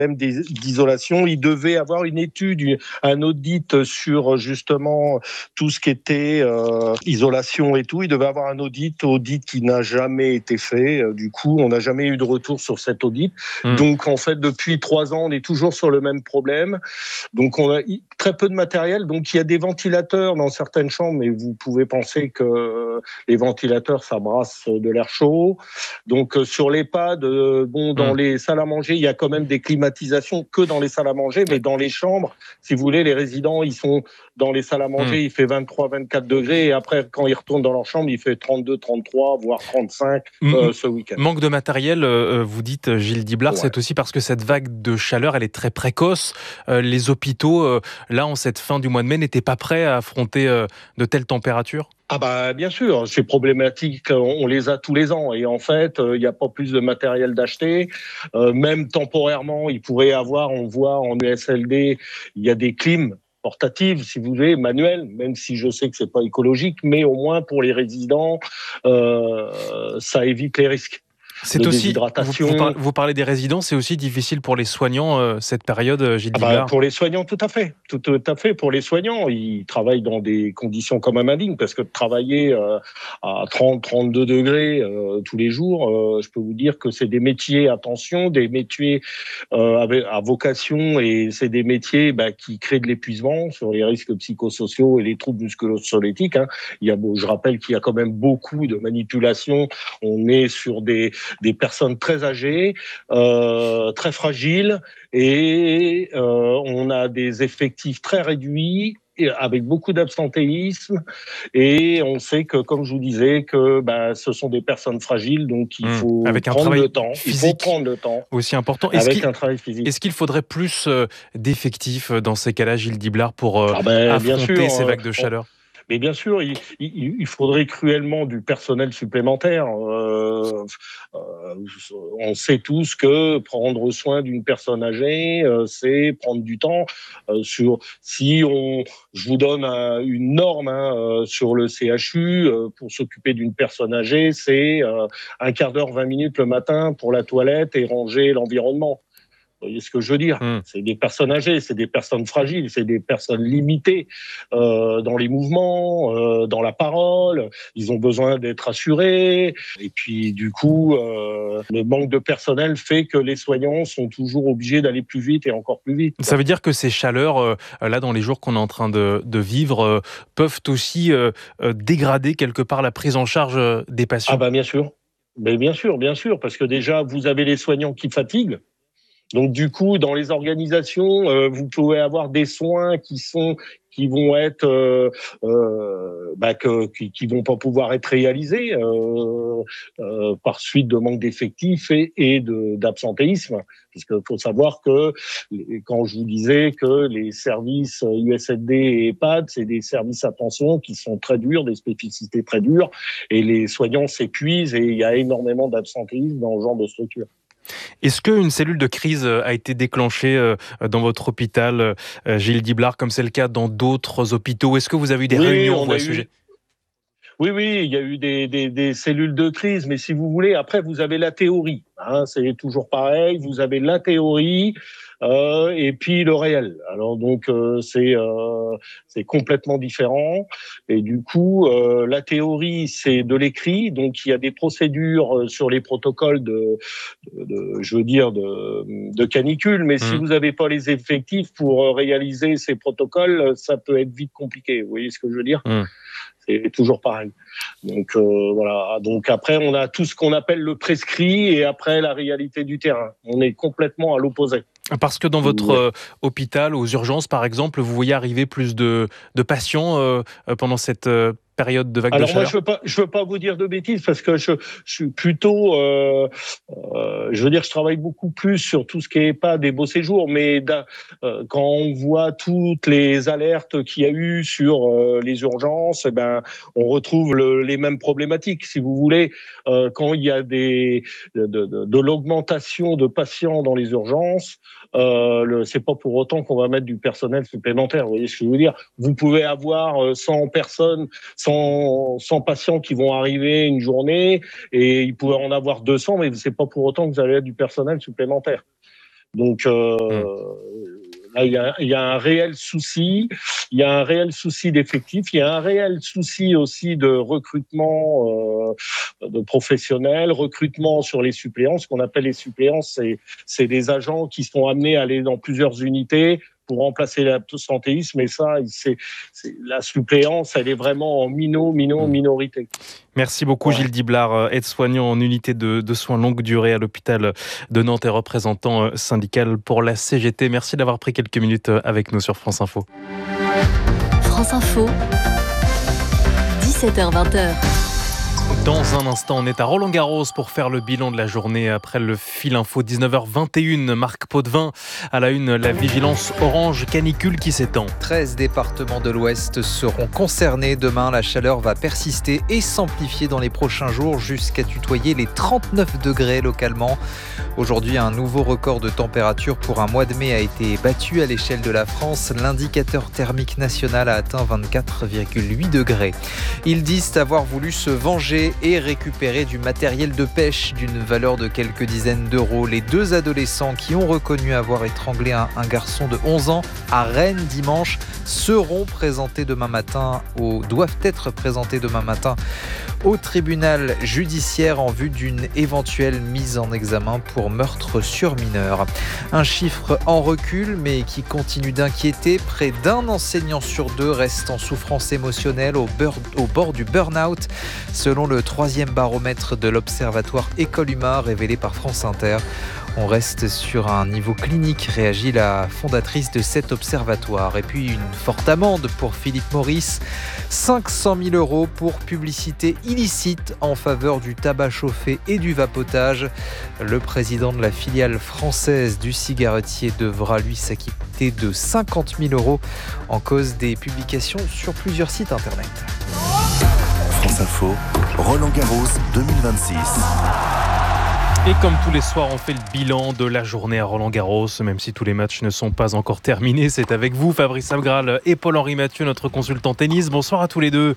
même d'isolation. Il devait avoir une étude, un audit sur justement tout ce qui était isolation et tout. Il devait avoir un audit qui n'a jamais été fait. Du coup, on n'a jamais eu de retour sur cet audit. Donc, en fait, depuis 3 ans, on est toujours sur le même problème. Donc, on a très peu de matériel. Donc, il y a des ventilateurs dans certaines chambres, mais vous pouvez penser que les ventilateurs, ça brasse de l'air chaud. Donc, sur l'EHPAD, dans les salles à manger, il y a quand même des climatisations que dans les salles à manger, mais dans les chambres, si vous voulez, les résidents, ils sont dans les salles à manger, il fait 23, 24 degrés, et après, quand ils retournent dans leur chambre, il fait 32, 33, voire 35 ce week-end. Manque de matériel, vous dites, Gilles Diblard, c'est aussi parce que cette vague de chaleur, elle est très précoce. Les hôpitaux, là, en cette fin du mois de mai, n'étaient pas prêts à affronter de telles températures ? Ah bah bien sûr, ces problématiques, on les a tous les ans et en fait, il n'y a pas plus de matériel d'acheter. Même temporairement, il pourrait y avoir, on voit en USLD, il y a des clims portatives, si vous voulez, manuelles, même si je sais que c'est pas écologique, mais au moins pour les résidents, ça évite les risques. C'est aussi, vous parlez des résidents, c'est aussi difficile pour les soignants cette période, Gilles Diblard. Pour les soignants, tout à fait. Tout à fait. Pour les soignants, ils travaillent dans des conditions quand même indignes parce que de travailler à 30, 32 degrés tous les jours, je peux vous dire que c'est des métiers à tension, des métiers à vocation et c'est des métiers qui créent de l'épuisement sur les risques psychosociaux et les troubles musculo-squelettiques. Je rappelle qu'il y a quand même beaucoup de manipulations. On est sur des personnes très âgées, très fragiles et on a des effectifs très réduits avec beaucoup d'absentéisme et on sait que, comme je vous disais, que ce sont des personnes fragiles, donc il faut prendre le temps. Il faut prendre le temps. Aussi important. Avec un travail physique. Est-ce qu'il faudrait plus d'effectifs dans ces cas-là, Gilles Diblard, pour affronter ces vagues de chaleur ? Mais bien sûr, il faudrait cruellement du personnel supplémentaire. On sait tous que prendre soin d'une personne âgée, c'est prendre du temps. Je vous donne une norme sur le CHU pour s'occuper d'une personne âgée, c'est un quart d'heure, 20 minutes le matin pour la toilette et ranger l'environnement. Vous voyez ce que je veux dire ? C'est des personnes âgées, c'est des personnes fragiles, c'est des personnes limitées dans les mouvements, dans la parole. Ils ont besoin d'être assurés. Et puis, du coup, le manque de personnel fait que les soignants sont toujours obligés d'aller plus vite et encore plus vite. Ça veut dire que ces chaleurs, là, dans les jours qu'on est en train de vivre, peuvent aussi dégrader quelque part la prise en charge des patients ? Ah bah bien sûr. Mais bien sûr, parce que déjà, vous avez les soignants qui fatiguent. Donc du coup, dans les organisations, vous pouvez avoir des soins qui vont être qui vont pas pouvoir être réalisés par suite de manque d'effectifs et d'absentéisme. Parce qu'il faut savoir que quand je vous disais que les services USLD et EHPAD, c'est des services à tension qui sont très durs, des spécificités très dures, et les soignants s'épuisent et il y a énormément d'absentéisme dans ce genre de structure. Est-ce qu'une cellule de crise a été déclenchée dans votre hôpital, Gilles Diblard, comme c'est le cas dans d'autres hôpitaux ? Est-ce que vous avez eu des réunions à ce sujet ? Oui, il y a eu des cellules de crise, mais si vous voulez, après, vous avez la théorie. C'est toujours pareil, vous avez la théorie et puis le réel. Alors donc, c'est complètement différent. Et du coup, la théorie, c'est de l'écrit. Donc, il y a des procédures sur les protocoles de canicule. Mais si vous n'avez pas les effectifs pour réaliser ces protocoles, ça peut être vite compliqué. Vous voyez ce que je veux dire ? C'est toujours pareil. Donc voilà. Donc après, on a tout ce qu'on appelle le prescrit et après la réalité du terrain. On est complètement à l'opposé. Parce que dans votre hôpital, aux urgences par exemple, vous voyez arriver plus de patients pendant cette période de vague de chaleur ? Alors moi, je veux pas vous dire de bêtises parce que je suis plutôt, je travaille beaucoup plus sur tout ce qui est EHPAD des beaux séjours, mais quand on voit toutes les alertes qu'il y a eu sur les urgences, on retrouve les mêmes problématiques. Si vous voulez, quand il y a de l'augmentation de patients dans les urgences, c'est pas pour autant qu'on va mettre du personnel supplémentaire. Vous voyez ce que je veux dire ? Vous pouvez avoir 100 personnes, 100 patients qui vont arriver une journée et il pourrait en avoir 200, mais c'est pas pour autant que vous allez avoir du personnel supplémentaire. Donc là, il y a un réel souci. Il y a un réel souci d'effectifs. Il y a un réel souci aussi de recrutement de professionnels, recrutement sur les suppléants. Ce qu'on appelle les suppléants, c'est des agents qui sont amenés à aller dans plusieurs unités pour remplacer l'absentéisme. Et ça, la suppléance, elle est vraiment en minorité. Merci beaucoup Gilles Diblard, aide-soignant en unité de soins longue durée à l'hôpital de Nantes et représentant syndical pour la CGT. Merci d'avoir pris quelques minutes avec nous sur France Info. France Info, 17h-20h. Dans un instant, on est à Roland-Garros pour faire le bilan de la journée après le fil info 19h21. Marc Potvin à la une, la vigilance orange canicule qui s'étend. 13 départements de l'Ouest seront concernés. Demain, la chaleur va persister et s'amplifier dans les prochains jours jusqu'à tutoyer les 39 degrés localement. Aujourd'hui, un nouveau record de température pour un mois de mai a été battu à l'échelle de la France. L'indicateur thermique national a atteint 24,8 degrés. Ils disent avoir voulu se venger et récupérer du matériel de pêche d'une valeur de quelques dizaines d'euros. Les deux adolescents qui ont reconnu avoir étranglé un garçon de 11 ans à Rennes dimanche doivent être présentés demain matin au tribunal judiciaire en vue d'une éventuelle mise en examen pour meurtre sur mineur. Un chiffre en recul mais qui continue d'inquiéter. Près d'un enseignant sur deux reste en souffrance émotionnelle au bord du burn-out, selon le 3e baromètre de l'Observatoire École Humain révélé par France Inter. On reste sur un niveau clinique, réagit la fondatrice de cet observatoire. Et puis une forte amende pour Philip Morris, 500 000 € pour publicité illicite en faveur du tabac chauffé et du vapotage. Le président de la filiale française du cigarettier devra lui s'acquitter de 50 000 € en cause des publications sur plusieurs sites internet. France Info, Roland-Garros 2026. Et comme tous les soirs, on fait le bilan de la journée à Roland-Garros, même si tous les matchs ne sont pas encore terminés. C'est avec vous, Fabrice Abgral et Paul-Henri Mathieu, notre consultant tennis. Bonsoir à tous les deux.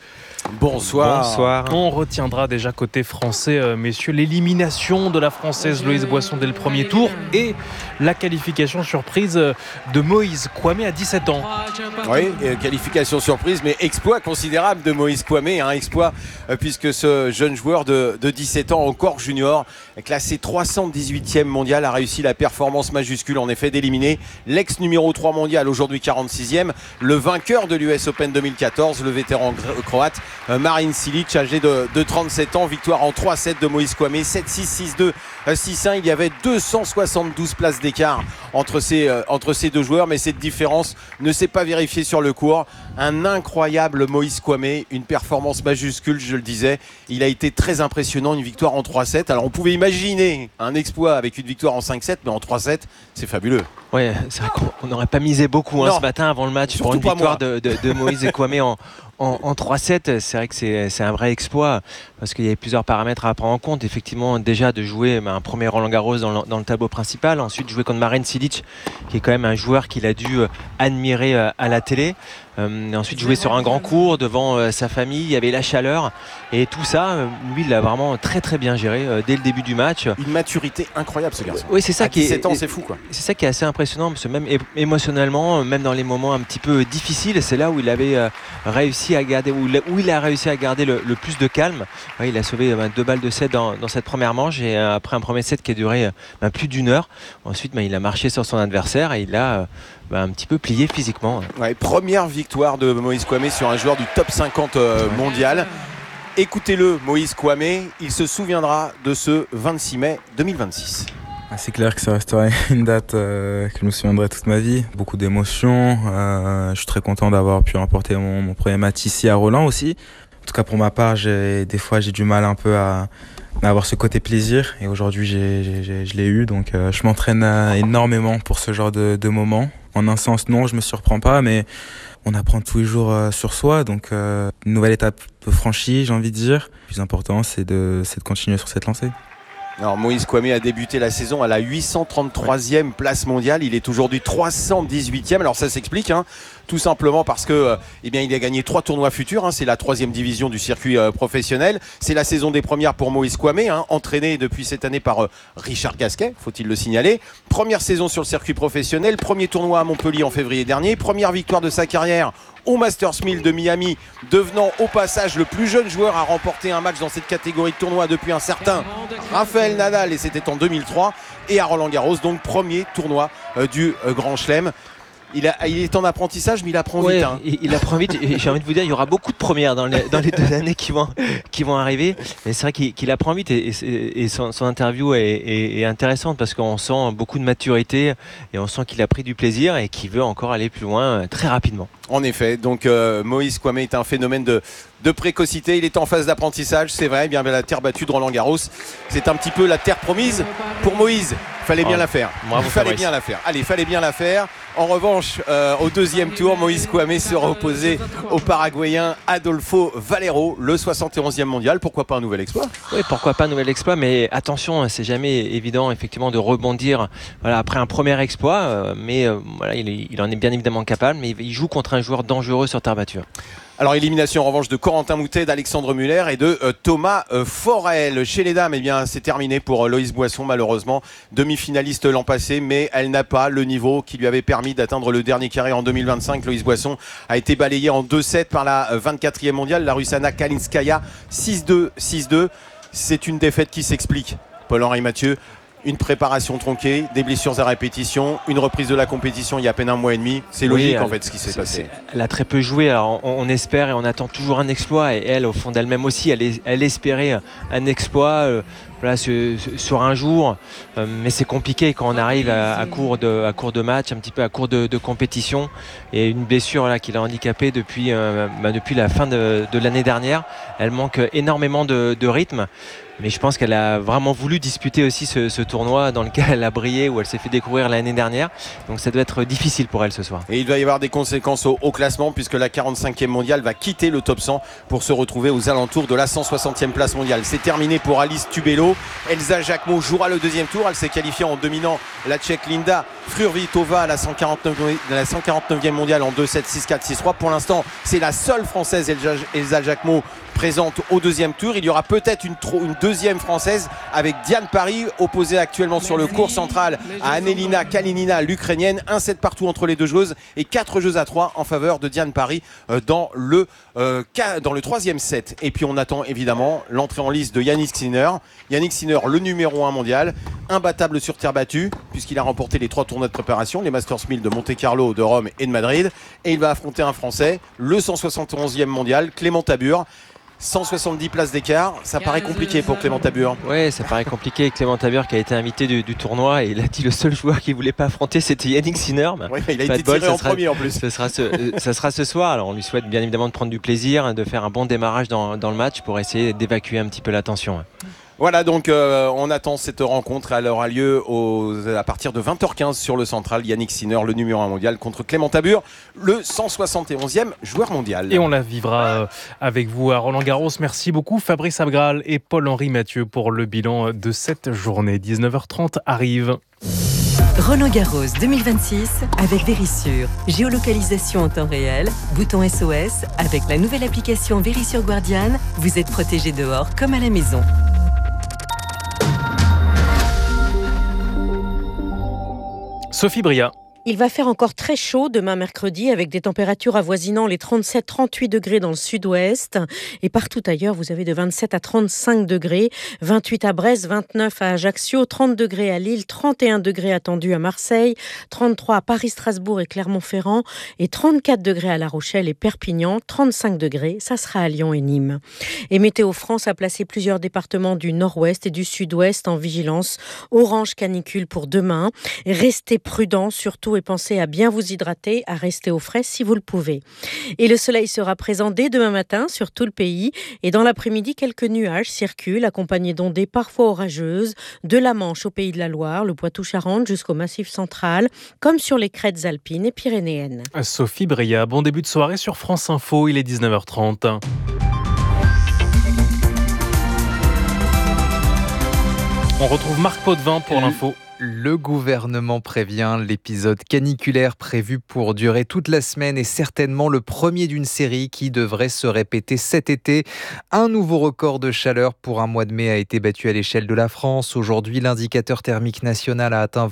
Bonsoir. On retiendra déjà côté français, messieurs, l'élimination de la Française Loïse Boisson dès le premier tour et la qualification surprise de Moïse Kouamé à 17 ans. Oui, qualification surprise, mais exploit considérable de Moïse Kouamé. Exploit puisque ce jeune joueur de 17 ans, encore junior, classé 318e mondial, a réussi la performance majuscule en effet d'éliminer l'ex numéro 3 mondial, aujourd'hui 46e, le vainqueur de l'US Open 2014, le vétéran croate Marin Cilic, âgé de 37 ans. Victoire en 3-7 de Moïse Kouamé, 7-6, 6-2, 6-1. Il y avait 272 places d'écart entre ces deux joueurs, mais cette différence ne s'est pas vérifiée sur le court. Un incroyable Moïse Kouamé, une performance majuscule, je le disais. Il a été très impressionnant, une victoire en 3-7. Alors on pouvait imaginer un exploit avec une victoire en 5-7, mais en 3-7, c'est fabuleux. Ouais, c'est vrai qu'on n'aurait pas misé beaucoup ce matin avant le match. Surtout pour une victoire moi. de Moïse Kouamé en 3-7. C'est vrai que c'est un vrai exploit parce qu'il y avait plusieurs paramètres à prendre en compte. Effectivement, déjà de jouer un premier Roland-Garros dans le tableau principal, ensuite jouer contre Marin Cilic, qui est quand même un joueur qu'il a dû admirer à la télé. Ensuite jouer sur un grand court devant sa famille, il y avait la chaleur et tout ça, lui il l'a vraiment très très bien géré dès le début du match. Une maturité incroyable ce garçon. Oui, c'est ça à 17 ans, c'est fou quoi. C'est ça qui est assez impressionnant parce que même émotionnellement, même dans les moments un petit peu difficiles, c'est là où il avait réussi à garder, où il a réussi à garder le plus de calme. Ouais, il a sauvé 2 balles de set dans cette première manche et après un premier set qui a duré plus d'1 heure. Ensuite, il a marché sur son adversaire et il a un petit peu plié physiquement. Ouais, première victoire de Moïse Kouamé sur un joueur du top 50 mondial. Écoutez-le, Moïse Kouamé, il se souviendra de ce 26 mai 2026. C'est clair que ça restera une date que je me souviendrai toute ma vie. Beaucoup d'émotions. Je suis très content d'avoir pu remporter mon premier match ici à Roland aussi. En tout cas pour ma part, des fois j'ai du mal un peu à avoir ce côté plaisir. Et aujourd'hui je l'ai eu. Donc je m'entraîne énormément pour ce genre de moments. En un sens, non, je me surprends pas, mais on apprend tous les jours sur soi. Donc une nouvelle étape franchie, j'ai envie de dire. Le plus important, c'est de continuer sur cette lancée. Alors Moïse Kouamé a débuté la saison à la 833e place mondiale. Il est aujourd'hui 318e. Alors ça s'explique, tout simplement parce que il a gagné 3 tournois futurs. C'est la 3e division du circuit professionnel. C'est la saison des premières pour Moïse Kouamé, entraîné depuis cette année par Richard Gasquet, faut-il le signaler. Première saison sur le circuit professionnel, premier tournoi à Montpellier en février dernier, première victoire de sa carrière au Masters 1000 de Miami, devenant au passage le plus jeune joueur à remporter un match dans cette catégorie de tournoi depuis un certain Rafael Nadal, et c'était en 2003, et à Roland-Garros, donc premier tournoi du Grand Chelem. Il est en apprentissage, mais il apprend vite. Il apprend vite. Et j'ai envie de vous dire, il y aura beaucoup de premières dans les 2 années qui vont arriver. Mais c'est vrai qu'il apprend vite et son interview est intéressante parce qu'on sent beaucoup de maturité et on sent qu'il a pris du plaisir et qu'il veut encore aller plus loin très rapidement. En effet, donc Moïse Kouamé est un phénomène de précocité. Il est en phase d'apprentissage, c'est vrai. Bien la terre battue de Roland-Garros, c'est un petit peu la terre promise pour Moïse. Fallait bien la faire. Bravo, fallait bien la faire. Allez, fallait bien la faire. En revanche, au 2e tour, Moïse Kouamé sera opposé au Paraguayen Adolfo Valero, le 71e mondial. Pourquoi pas un nouvel exploit ? Oui, pourquoi pas un nouvel exploit, mais attention, c'est jamais évident effectivement de rebondir après un premier exploit, mais il en est bien évidemment capable, mais il joue contre un joueur dangereux sur terre battue. Alors élimination en revanche de Corentin Moutet, d'Alexandre Muller et de Thomas Forel. Chez les dames, c'est terminé pour Loïs Boisson malheureusement, demi-finaliste l'an passé, mais elle n'a pas le niveau qui lui avait permis d'atteindre le dernier carré en 2025. Loïs Boisson a été balayée en 2-7 par la 24e mondiale, la Russe Anna Kalinskaya, 6-2, 6-2. C'est une défaite qui s'explique, Paul-Henri Mathieu. Une préparation tronquée, des blessures à répétition, une reprise de la compétition il y a à peine un mois et demi. C'est logique en fait ce qui s'est passé. Elle a très peu joué, alors on espère et on attend toujours un exploit, et elle au fond d'elle-même aussi, elle espérait un exploit sur un jour, mais c'est compliqué quand on arrive à court de match, un petit peu à court de compétition, et une blessure qui l'a handicapée depuis la fin de l'année dernière. Elle manque énormément de rythme. Mais je pense qu'elle a vraiment voulu disputer aussi ce tournoi dans lequel elle a brillé, où elle s'est fait découvrir l'année dernière. Donc ça doit être difficile pour elle ce soir. Et il va y avoir des conséquences au classement, puisque la 45e mondiale va quitter le top 100 pour se retrouver aux alentours de la 160e place mondiale. C'est terminé pour Alice Tubello. Elsa Jacquemot jouera le 2e tour. Elle s'est qualifiée en dominant la Tchèque Linda Fruhvirtova à la 149e mondiale en 2-7, 6-4, 6-3. Pour l'instant, c'est la seule Française, Elsa Jacquemot, présente au 2e tour. Il y aura peut-être une deuxième Française avec Diane Parry, opposée actuellement sur le court central à Annelina Kalinina, l'Ukrainienne. 1-7 partout entre les deux joueuses et 4 jeux à 3 en faveur de Diane Parry dans le 3e set. Et puis on attend évidemment l'entrée en lice de Yannick Sinner. Yannick Sinner, le numéro 1 mondial, imbattable sur terre battue puisqu'il a remporté les 3 tournois de préparation, les Masters 1000 de Monte-Carlo, de Rome et de Madrid. Et il va affronter un Français, le 171e mondial, Clément Tabur. 170 places d'écart, ça paraît compliqué pour Clément Tabur. Oui, ça paraît compliqué. Clément Tabur qui a été invité du tournoi, et il a dit le seul joueur qu'il ne voulait pas affronter, c'était Yannick Sinner. Oui, il a été tiré en premier en plus. Ça sera ce soir. Alors on lui souhaite bien évidemment de prendre du plaisir, de faire un bon démarrage dans le match pour essayer d'évacuer un petit peu la tension. Voilà, donc on attend cette rencontre. Elle aura lieu à partir de 20h15 sur le central. Yannick Sinner, le numéro 1 mondial, contre Clément Tabur, le 171e joueur mondial. Et on la vivra avec vous à Roland-Garros. Merci beaucoup Fabrice Abgral et Paul-Henri Mathieu pour le bilan de cette journée. 19h30 arrive. Roland-Garros 2026 avec Verisure. Géolocalisation en temps réel, bouton SOS. Avec la nouvelle application Verisure Guardian, vous êtes protégé dehors comme à la maison. Sophie Bria. Il va faire encore très chaud demain mercredi avec des températures avoisinant les 37-38 degrés dans le sud-ouest. Et partout ailleurs, vous avez de 27 à 35 degrés. 28 à Brest, 29 à Ajaccio, 30 degrés à Lille, 31 degrés attendus à Marseille, 33 à Paris, Strasbourg et Clermont-Ferrand et 34 degrés à La Rochelle et Perpignan, 35 degrés, ça sera à Lyon et Nîmes. Et Météo France a placé plusieurs départements du nord-ouest et du sud-ouest en vigilance orange canicule pour demain. Restez prudents, surtout, et pensez à bien vous hydrater, à rester au frais si vous le pouvez. Et le soleil sera présent dès demain matin sur tout le pays. Et dans l'après-midi, quelques nuages circulent, accompagnés d'ondées parfois orageuses, de la Manche au Pays de la Loire, le Poitou-Charentes jusqu'au Massif central, comme sur les crêtes alpines et pyrénéennes. Sophie Bria, bon début de soirée sur France Info, il est 19h30. On retrouve Marc Potvin pour l'info. Le gouvernement prévient, l'épisode caniculaire prévu pour durer toute la semaine est certainement le premier d'une série qui devrait se répéter cet été. Un nouveau record de chaleur pour un mois de mai a été battu à l'échelle de la France. Aujourd'hui, l'indicateur thermique national a atteint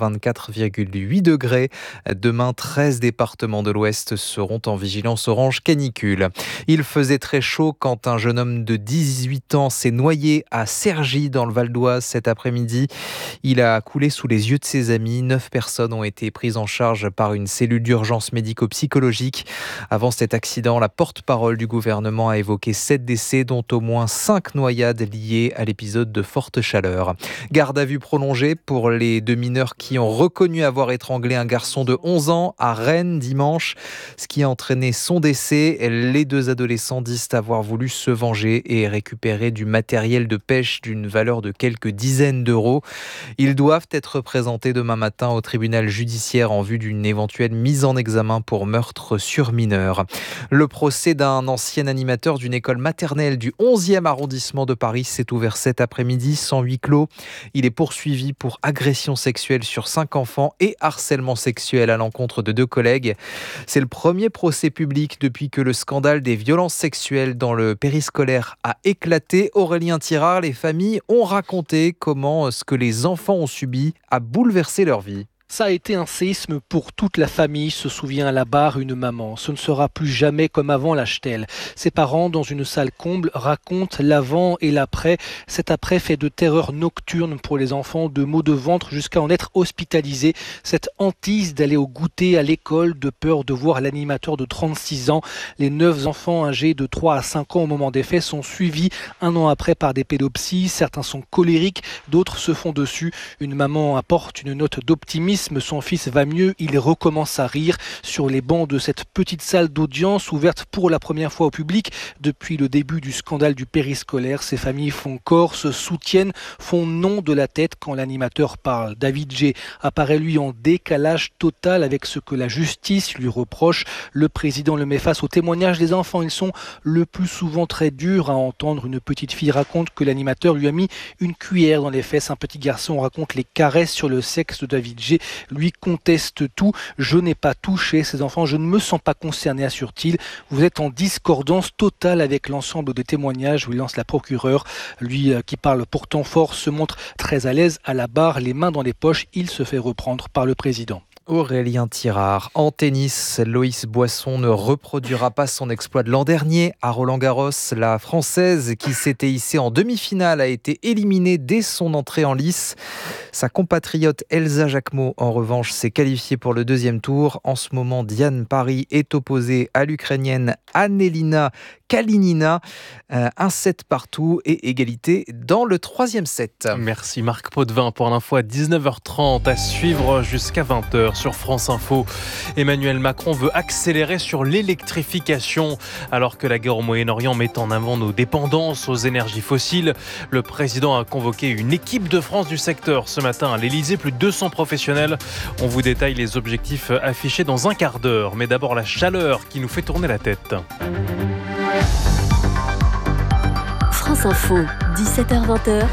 24,8 degrés. Demain, 13 départements de l'Ouest seront en vigilance orange canicule. Il faisait très chaud quand un jeune homme de 18 ans s'est noyé à Cergy dans le Val d'Oise cet après-midi. Il a coulé sous les yeux de ses amis. 9 personnes ont été prises en charge par une cellule d'urgence médico-psychologique. Avant cet accident, la porte-parole du gouvernement a évoqué 7 décès, dont au moins 5 noyades liées à l'épisode de forte chaleur. Garde à vue prolongée pour les 2 mineurs qui ont reconnu avoir étranglé un garçon de 11 ans à Rennes dimanche, ce qui a entraîné son décès. Les 2 adolescents disent avoir voulu se venger et récupérer du matériel de pêche d'une valeur de quelques dizaines d'euros. Ils doivent être présentés demain matin au tribunal judiciaire en vue d'une éventuelle mise en examen pour meurtre sur mineur. Le procès d'un ancien animateur d'une école maternelle du 11e arrondissement de Paris s'est ouvert cet après-midi sans huis clos. Il est poursuivi pour agression sexuelle sur 5 enfants et harcèlement sexuel à l'encontre de 2 collègues. C'est le premier procès public depuis que le scandale des violences sexuelles dans le périscolaire a éclaté. Aurélien Tirard, les familles ont raconté comment ce que les enfants ont subi a bouleversé leur vie. Ça a été un séisme pour toute la famille, se souvient à la barre une maman. Ce ne sera plus jamais comme avant, lâche-t-elle. Ses parents, dans une salle comble, racontent l'avant et l'après. Cet après fait de terreur nocturne pour les enfants, de maux de ventre jusqu'à en être hospitalisés. Cette hantise d'aller au goûter à l'école, de peur de voir l'animateur de 36 ans. Les 9 enfants âgés de 3 à 5 ans au moment des faits sont suivis 1 an après par des pédopsies. Certains sont colériques, d'autres se font dessus. Une maman apporte une note d'optimisme. Son fils va mieux, il recommence à rire sur les bancs de cette petite salle d'audience ouverte pour la première fois au public depuis le début du scandale du périscolaire. Ces familles font corps, se soutiennent, font non de la tête quand l'animateur parle. David G apparaît lui en décalage total avec ce que la justice lui reproche. Le président le met face aux témoignages des enfants. Ils sont le plus souvent très durs à entendre. Une petite fille raconte que l'animateur lui a mis une cuillère dans les fesses. Un petit garçon raconte les caresses sur le sexe de David G. Lui conteste tout. Je n'ai pas touché ces enfants, je ne me sens pas concerné, assure-t-il. Vous êtes en discordance totale avec l'ensemble des témoignages, lui lance la procureure. Lui qui parle pourtant fort se montre très à l'aise à la barre, les mains dans les poches. Il se fait reprendre par le président. Aurélien Tirard. En tennis, Loïs Boisson ne reproduira pas son exploit de l'an dernier à Roland-Garros. La Française, qui s'était hissée en demi-finale, a été éliminée dès son entrée en lice. Sa compatriote Elsa Jacquemot, en revanche, s'est qualifiée pour le 2e tour. En ce moment, Diane Paris est opposée à l'Ukrainienne Annelina Kalinina. 1 set partout et égalité dans le 3e set. Merci Marc Potvin pour l'info à 19h30 à suivre jusqu'à 20h sur France Info. Emmanuel Macron veut accélérer sur l'électrification alors que la guerre au Moyen-Orient met en avant nos dépendances aux énergies fossiles. Le président a convoqué une équipe de France du secteur ce matin à l'Elysée, plus de 200 professionnels. On vous détaille les objectifs affichés dans un quart d'heure. Mais d'abord la chaleur qui nous fait tourner la tête. France Info, 17h-20h.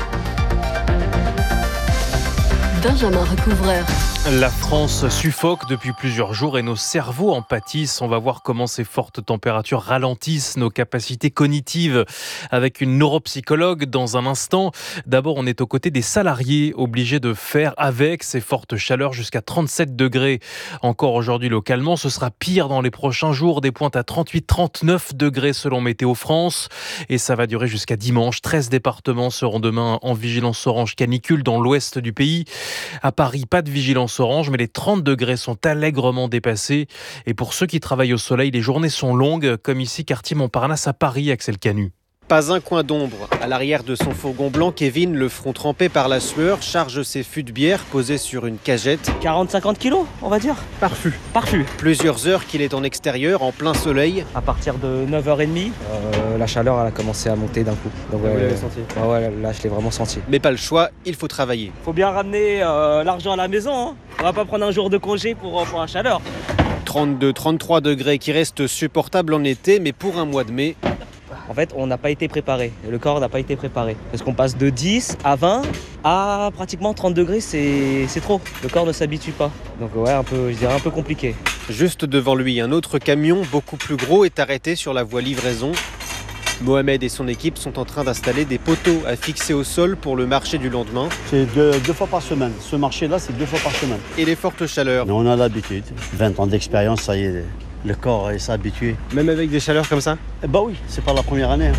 Benjamin Recouvreur. La France suffoque depuis plusieurs jours et nos cerveaux en pâtissent. On va voir comment ces fortes températures ralentissent nos capacités cognitives avec une neuropsychologue dans un instant. D'abord, on est aux côtés des salariés obligés de faire avec ces fortes chaleurs jusqu'à 37 degrés. Encore aujourd'hui localement, ce sera pire dans les prochains jours. Des pointes à 38-39 degrés selon Météo France. Et ça va durer jusqu'à dimanche. 13 départements seront demain en vigilance orange canicule dans l'ouest du pays. À Paris, pas de vigilance orange, mais les 30 degrés sont allègrement dépassés. Et pour ceux qui travaillent au soleil, les journées sont longues, comme ici, quartier Montparnasse à Paris, Axel Canu. Pas un coin d'ombre. À l'arrière de son fourgon blanc, Kevin, le front trempé par la sueur, charge ses fûts de bière posés sur une cagette. 40-50 kilos, on va dire. Par fût. Plusieurs heures qu'il est en extérieur, en plein soleil. À partir de 9h30. La chaleur, elle a commencé à monter d'un coup. Donc, vous l'avez senti ? Ouais, là, je l'ai vraiment senti. Mais pas le choix, il faut travailler. Faut bien ramener l'argent à la maison. Hein. On va pas prendre un jour de congé pour la chaleur. 32-33 degrés qui restent supportables en été, mais pour un mois de mai... En fait, on n'a pas été préparé. Le corps n'a pas été préparé. Parce qu'on passe de 10 à 20 à pratiquement 30 degrés, c'est trop. Le corps ne s'habitue pas. Donc ouais, je dirais un peu compliqué. Juste devant lui, un autre camion, beaucoup plus gros, est arrêté sur la voie livraison. Mohamed et son équipe sont en train d'installer des poteaux à fixer au sol pour le marché du lendemain. C'est deux fois par semaine. Ce marché-là, c'est 2 fois par semaine. Et les fortes chaleurs. Mais on a l'habitude. 20 ans d'expérience, ça y est, le corps s'est habitué. Même avec des chaleurs comme ça ? Bah oui, c'est pas la première année.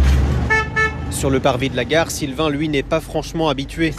Sur le parvis de la gare, Sylvain, lui, n'est pas franchement habitué.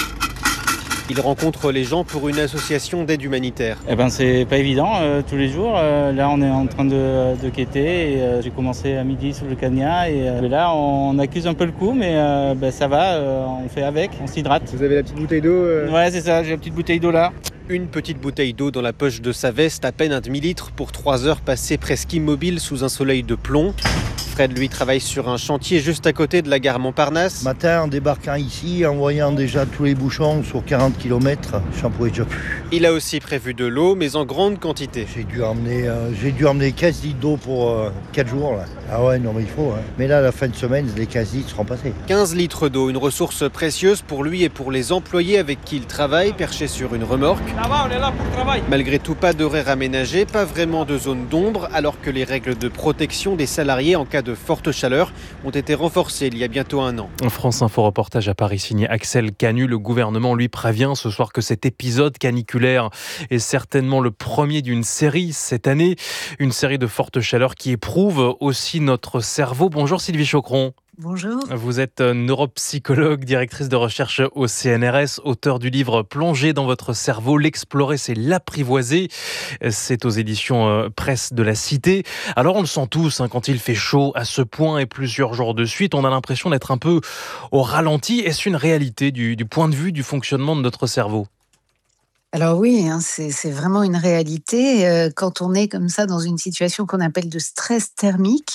Il rencontre les gens pour une association d'aide humanitaire. C'est pas évident tous les jours. Là, on est en train de quêter. Et, j'ai commencé à midi sur le Cagna et là, on accuse un peu le coup, mais ça va. On fait avec, on s'hydrate. Vous avez la petite bouteille d'eau Ouais, c'est ça. J'ai la petite bouteille d'eau là. Une petite bouteille d'eau dans la poche de sa veste, à peine un demi-litre pour 3 heures passées presque immobiles sous un soleil de plomb. Fred, lui, travaille sur un chantier juste à côté de la gare Montparnasse. Matin, en débarquant ici, en voyant déjà tous les bouchons sur 40 km, j'en pouvais déjà plus. Il a aussi prévu de l'eau, mais en grande quantité. J'ai dû emmener 15 litres d'eau pour 4 jours. Là. Ah ouais, non mais il faut. Hein. Mais là, à la fin de semaine, les 15 litres seront passés. 15 litres d'eau, une ressource précieuse pour lui et pour les employés avec qui il travaille, perchés sur une remorque. Ça va, on est là pour le travail. Malgré tout, pas d'horaire aménagé, pas vraiment de zone d'ombre, alors que les règles de protection des salariés en cas de forte chaleur ont été renforcées il y a bientôt 1 an. France Info reportage à Paris signé Axel Canu. Le gouvernement lui prévient ce soir que cet épisode caniculaire est certainement le premier d'une série cette année. Une série de fortes chaleurs qui éprouve aussi notre cerveau. Bonjour Sylvie Choqueron. Bonjour. Vous êtes neuropsychologue, directrice de recherche au CNRS, auteur du livre « Plonger dans votre cerveau, l'explorer, c'est l'apprivoiser ». C'est aux éditions Presse de la Cité. Alors on le sent tous, quand il fait chaud à ce point et plusieurs jours de suite, on a l'impression d'être un peu au ralenti. Est-ce une réalité du point de vue du fonctionnement de notre cerveau ? Alors oui, c'est vraiment une réalité. Quand on est comme ça dans une situation qu'on appelle de stress thermique,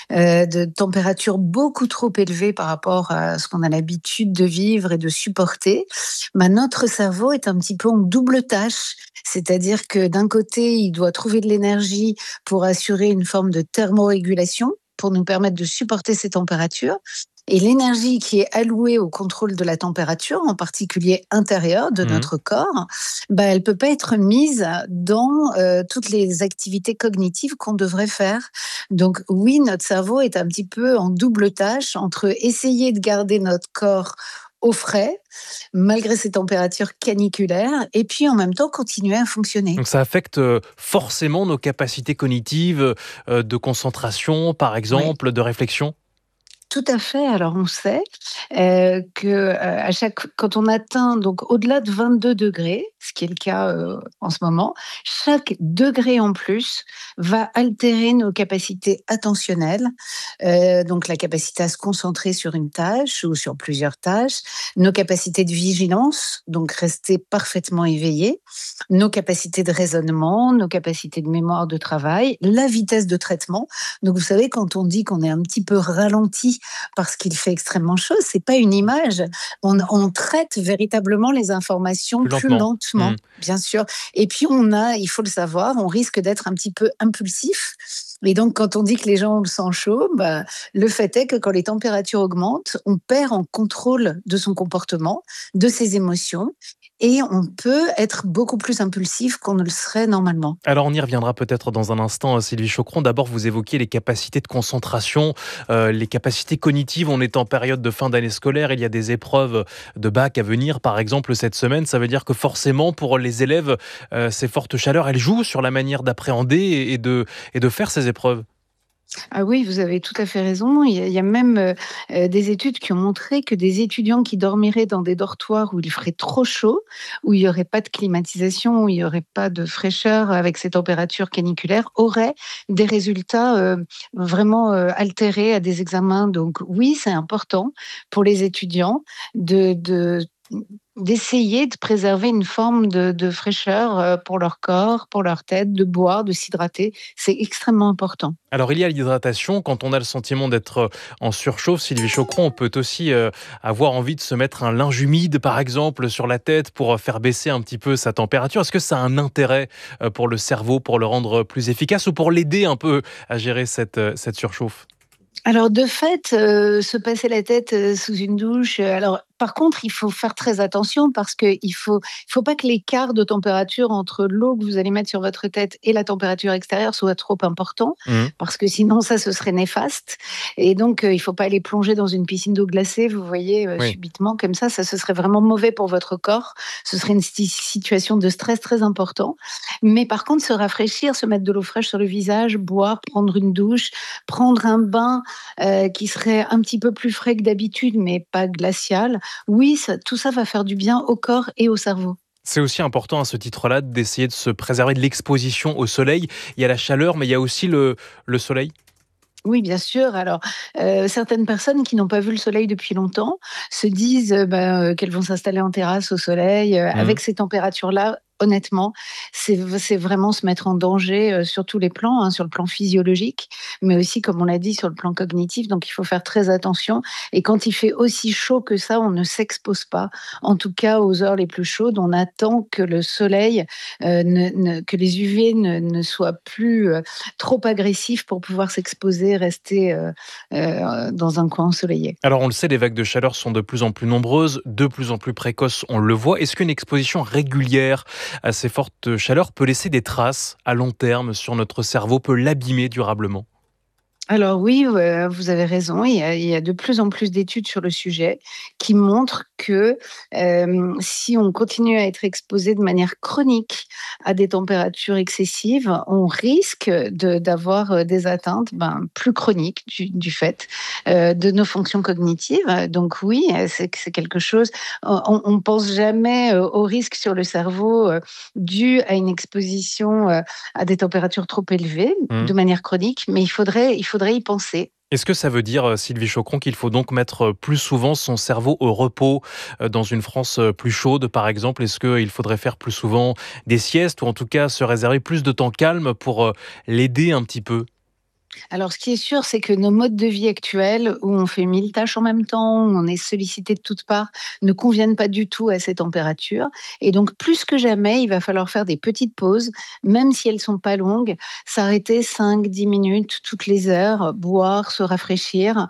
de température beaucoup trop élevée par rapport à ce qu'on a l'habitude de vivre et de supporter, notre cerveau est un petit peu en double tâche. C'est-à-dire que d'un côté, il doit trouver de l'énergie pour assurer une forme de thermorégulation, pour nous permettre de supporter ces températures. Et l'énergie qui est allouée au contrôle de la température, en particulier intérieure de notre corps, elle ne peut pas être mise dans toutes les activités cognitives qu'on devrait faire. Donc oui, notre cerveau est un petit peu en double tâche entre essayer de garder notre corps au frais, malgré ces températures caniculaires, et puis en même temps continuer à fonctionner. Donc ça affecte forcément nos capacités cognitives, de concentration, par exemple, de réflexion ? Tout à fait. Alors, on sait que quand on atteint donc au-delà de 22 degrés, ce qui est le cas en ce moment, chaque degré en plus va altérer nos capacités attentionnelles, donc la capacité à se concentrer sur une tâche ou sur plusieurs tâches, nos capacités de vigilance, donc rester parfaitement éveillé, nos capacités de raisonnement, nos capacités de mémoire de travail, la vitesse de traitement. Donc, vous savez, quand on dit qu'on est un petit peu ralenti parce qu'il fait extrêmement chaud, c'est pas une image. On traite véritablement les informations plus lentement, bien sûr. Et puis il faut le savoir, on risque d'être un petit peu impulsif. Et donc, quand on dit que les gens ont le sang chaud, le fait est que quand les températures augmentent, on perd en contrôle de son comportement, de ses émotions. Et on peut être beaucoup plus impulsif qu'on ne le serait normalement. Alors on y reviendra peut-être dans un instant, Sylvie Choqueron. D'abord, vous évoquiez les capacités de concentration, les capacités cognitives. On est en période de fin d'année scolaire, il y a des épreuves de bac à venir, par exemple cette semaine. Ça veut dire que forcément, pour les élèves, ces fortes chaleurs, elles jouent sur la manière d'appréhender et de faire ces épreuves. Ah oui, vous avez tout à fait raison. Il y a même des études qui ont montré que des étudiants qui dormiraient dans des dortoirs où il ferait trop chaud, où il n'y aurait pas de climatisation, où il n'y aurait pas de fraîcheur avec ces températures caniculaires, auraient des résultats vraiment altérés à des examens. Donc oui, c'est important pour les étudiants d'essayer de préserver une forme de fraîcheur pour leur corps, pour leur tête, de boire, de s'hydrater. C'est extrêmement important. Alors, il y a l'hydratation. Quand on a le sentiment d'être en surchauffe, Sylvie Choqueron, on peut aussi avoir envie de se mettre un linge humide, par exemple, sur la tête pour faire baisser un petit peu sa température. Est-ce que ça a un intérêt pour le cerveau, pour le rendre plus efficace ou pour l'aider un peu à gérer cette surchauffe ? Alors de fait, se passer la tête sous une douche, par contre, il faut faire très attention parce qu'il faut pas que l'écart de température entre l'eau que vous allez mettre sur votre tête et la température extérieure soit trop important, parce que sinon ça, ce serait néfaste. Et donc, il faut pas aller plonger dans une piscine d'eau glacée, vous voyez, subitement comme ça, ce serait vraiment mauvais pour votre corps. Ce serait une situation de stress très important. Mais par contre, se rafraîchir, se mettre de l'eau fraîche sur le visage, boire, prendre une douche, prendre un bain qui serait un petit peu plus frais que d'habitude, mais pas glacial. Oui, tout ça va faire du bien au corps et au cerveau. C'est aussi important à ce titre-là d'essayer de se préserver de l'exposition au soleil. Il y a la chaleur, mais il y a aussi le soleil. Oui, bien sûr. Alors, certaines personnes qui n'ont pas vu le soleil depuis longtemps se disent qu'elles vont s'installer en terrasse au soleil. Avec ces températures-là, honnêtement, c'est vraiment se mettre en danger sur tous les plans, sur le plan physiologique, mais aussi, comme on l'a dit, sur le plan cognitif. Donc, il faut faire très attention. Et quand il fait aussi chaud que ça, on ne s'expose pas. En tout cas, aux heures les plus chaudes, on attend que le soleil, que les UV ne soient plus trop agressifs pour pouvoir s'exposer, rester dans un coin ensoleillé. Alors, on le sait, les vagues de chaleur sont de plus en plus nombreuses, de plus en plus précoces, on le voit. Est-ce qu'une exposition régulière à ces fortes chaleurs peut laisser des traces à long terme sur notre cerveau, peut l'abîmer durablement ? Alors oui, vous avez raison. Il y a de plus en plus d'études sur le sujet qui montrent que si on continue à être exposé de manière chronique à des températures excessives, on risque d'avoir des atteintes plus chroniques du fait de nos fonctions cognitives. Donc oui, c'est quelque chose. On ne pense jamais au risque sur le cerveau dû à une exposition à des températures trop élevées de manière chronique, mais il faudrait y penser. Est-ce que ça veut dire, Sylvie Chocron, qu'il faut donc mettre plus souvent son cerveau au repos dans une France plus chaude, par exemple ? Est-ce qu'il faudrait faire plus souvent des siestes ou en tout cas se réserver plus de temps calme pour l'aider un petit peu ? Alors, ce qui est sûr, c'est que nos modes de vie actuels, où on fait 1000 tâches en même temps, où on est sollicité de toutes parts, ne conviennent pas du tout à ces températures. Et donc, plus que jamais, il va falloir faire des petites pauses, même si elles ne sont pas longues, s'arrêter 5-10 minutes toutes les heures, boire, se rafraîchir,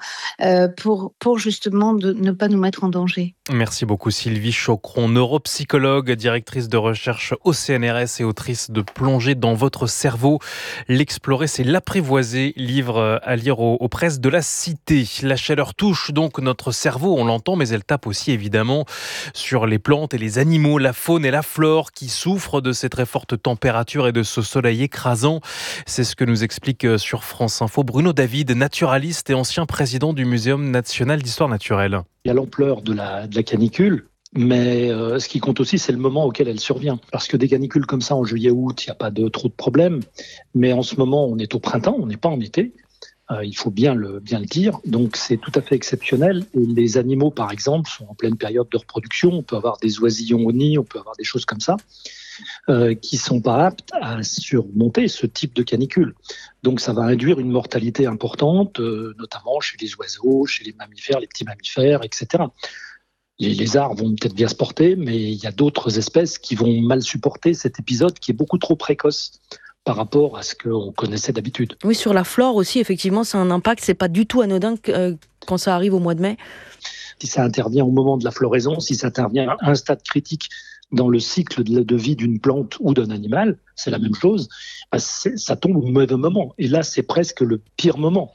pour justement ne pas nous mettre en danger. Merci beaucoup Sylvie Chocron, neuropsychologue, directrice de recherche au CNRS et autrice de Plonger dans votre cerveau. L'explorer, c'est l'apprivoiser, livre à lire aux presses de la Cité. La chaleur touche donc notre cerveau, on l'entend, mais elle tape aussi évidemment sur les plantes et les animaux, la faune et la flore qui souffrent de ces très fortes températures et de ce soleil écrasant. C'est ce que nous explique sur France Info Bruno David, naturaliste et ancien président du Muséum national d'histoire naturelle. Il y a l'ampleur de la canicule, mais ce qui compte aussi, c'est le moment auquel elle survient. Parce que des canicules comme ça en juillet-août, il n'y a pas trop de problèmes. Mais en ce moment, on est au printemps, on n'est pas en été. Il faut bien le dire. Donc c'est tout à fait exceptionnel. Et les animaux, par exemple, sont en pleine période de reproduction. On peut avoir des oisillons au nid, on peut avoir des choses comme ça, qui ne sont pas aptes à surmonter ce type de canicule. Donc ça va induire une mortalité importante, notamment chez les oiseaux, chez les mammifères, les petits mammifères, etc. Les lézards vont peut-être bien se porter, mais il y a d'autres espèces qui vont mal supporter cet épisode qui est beaucoup trop précoce par rapport à ce qu'on connaissait d'habitude. Oui, sur la flore aussi, effectivement, c'est un impact. C'est pas du tout anodin quand ça arrive au mois de mai. Si ça intervient au moment de la floraison, si ça intervient à un stade critique dans le cycle de vie d'une plante ou d'un animal, c'est la même chose, ça tombe au mauvais moment. Et là, c'est presque le pire moment.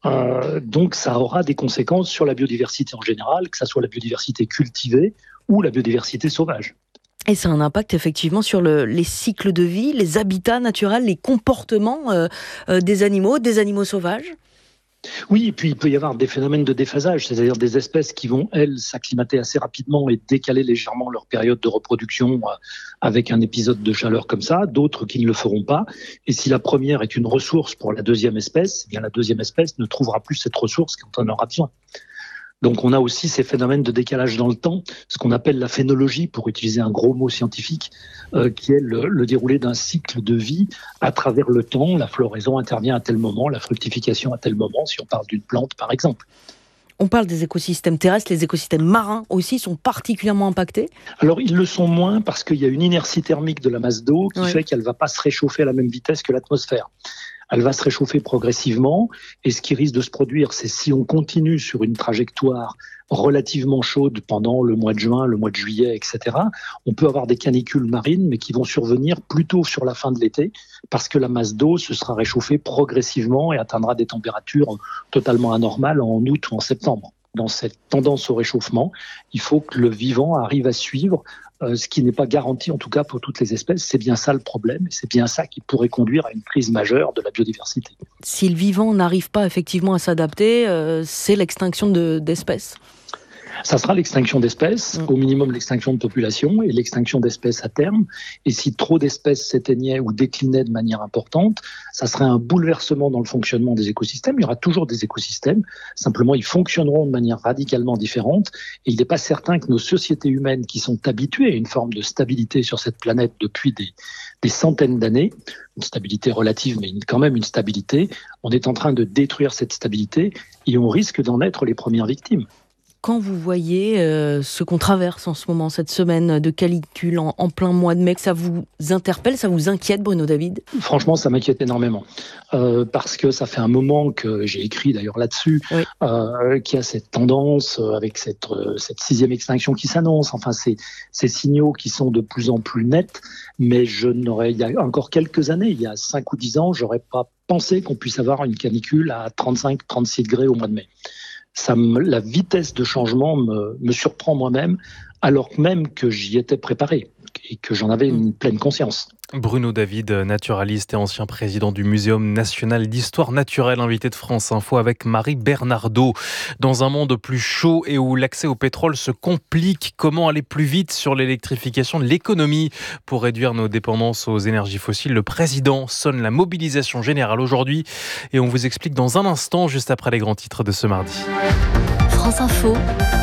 Donc, ça aura des conséquences sur la biodiversité en général, que ce soit la biodiversité cultivée ou la biodiversité sauvage. Et ça a un impact effectivement sur les cycles de vie, les habitats naturels, les comportements des animaux sauvages. Oui, et puis il peut y avoir des phénomènes de déphasage, c'est-à-dire des espèces qui vont, elles, s'acclimater assez rapidement et décaler légèrement leur période de reproduction avec un épisode de chaleur comme ça, d'autres qui ne le feront pas. Et si la première est une ressource pour la deuxième espèce, eh bien la deuxième espèce ne trouvera plus cette ressource quand on en aura besoin. Donc on a aussi ces phénomènes de décalage dans le temps, ce qu'on appelle la phénologie, pour utiliser un gros mot scientifique, qui est le déroulé d'un cycle de vie à travers le temps. La floraison intervient à tel moment, la fructification à tel moment, si on parle d'une plante par exemple. On parle des écosystèmes terrestres, les écosystèmes marins aussi sont particulièrement impactés. Alors ils le sont moins parce qu'il y a une inertie thermique de la masse d'eau qui fait qu'elle ne va pas se réchauffer à la même vitesse que l'atmosphère. Elle va se réchauffer progressivement et ce qui risque de se produire, c'est si on continue sur une trajectoire relativement chaude pendant le mois de juin, le mois de juillet, etc., on peut avoir des canicules marines, mais qui vont survenir plutôt sur la fin de l'été, parce que la masse d'eau se sera réchauffée progressivement et atteindra des températures totalement anormales en août ou en septembre. Dans cette tendance au réchauffement, il faut que le vivant arrive à suivre, ce qui n'est pas garanti en tout cas pour toutes les espèces. C'est bien ça le problème, et c'est bien ça qui pourrait conduire à une crise majeure de la biodiversité. Si le vivant n'arrive pas effectivement à s'adapter, c'est l'extinction d'espèces. Ça sera l'extinction d'espèces, au minimum l'extinction de population et l'extinction d'espèces à terme. Et si trop d'espèces s'éteignaient ou déclinaient de manière importante, ça serait un bouleversement dans le fonctionnement des écosystèmes. Il y aura toujours des écosystèmes, simplement ils fonctionneront de manière radicalement différente. Et il n'est pas certain que nos sociétés humaines qui sont habituées à une forme de stabilité sur cette planète depuis des centaines d'années, une stabilité relative mais quand même une stabilité, on est en train de détruire cette stabilité et on risque d'en être les premières victimes. Quand vous voyez ce qu'on traverse en ce moment, cette semaine de canicule en plein mois de mai, que ça vous interpelle, ça vous inquiète, Bruno David ? Franchement, ça m'inquiète énormément. Parce que ça fait un moment que j'ai écrit d'ailleurs là-dessus, qu'il y a cette tendance avec cette 6e extinction qui s'annonce. Enfin, ces signaux qui sont de plus en plus nets. Mais il y a encore quelques années, il y a 5 ou 10 ans, j'aurais pas pensé qu'on puisse avoir une canicule à 35-36 degrés au mois de mai. La vitesse de changement me surprend moi-même, alors même que j'y étais préparé et que j'en avais une pleine conscience. Bruno David, naturaliste et ancien président du Muséum national d'histoire naturelle, invité de France Info avec Marie Bernardaud. Dans un monde plus chaud et où l'accès au pétrole se complique, comment aller plus vite sur l'électrification de l'économie pour réduire nos dépendances aux énergies fossiles ? Le président sonne la mobilisation générale aujourd'hui et on vous explique dans un instant, juste après les grands titres de ce mardi. France Info.